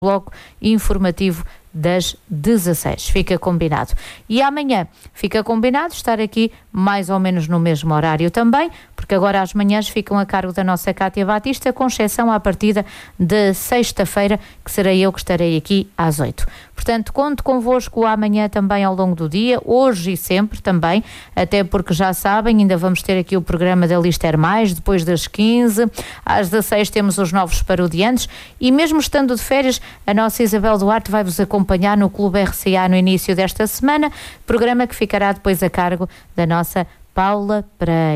bloco informativo das 16. Fica combinado. E amanhã fica combinado estar aqui mais ou menos no mesmo horário também, porque agora as manhãs ficam a cargo da nossa Cátia Batista, com exceção à partida de sexta-feira, que serei eu que estarei aqui às 8. Portanto, conto convosco amanhã também ao longo do dia, hoje e sempre também, até porque já sabem, ainda vamos ter aqui o programa da Lister Mais, depois das 15, às 16 temos os novos parodiantes, e mesmo estando de férias, a nossa Isabel Duarte vai-vos acompanhar no Clube RCA no início desta semana, programa que ficará depois a cargo da nossa Paula Pereira.